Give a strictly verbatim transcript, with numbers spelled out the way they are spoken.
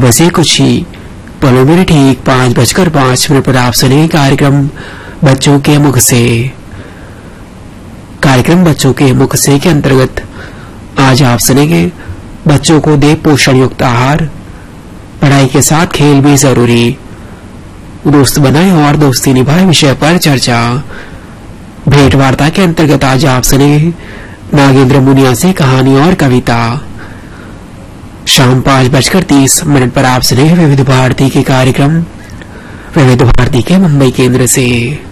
अब ऐसे कुछ ही पलों में ठीक पांच बजकर पांच मिनट पर आप सुनेंगे कार्यक्रम बच्चों के मुख से। कार्यक्रम बच्चों के मुख से के अंतर्गत आज आप सुनेंगे बच्चों को दे पोषण युक्त आहार, पढ़ाई के साथ खेल भी जरूरी, दोस्त बनाए और दोस्ती निभाए विषय पर चर्चा। भेंट वार्ता के अंतर्गत आज आप सुनेंगे नागेंद्र मुनिया से कहानी और कविता। शाम पांच बजकर तीस मिनट पर आप सुनेंगे विविध भारती के कार्यक्रम विविध भारती के मुंबई केंद्र से।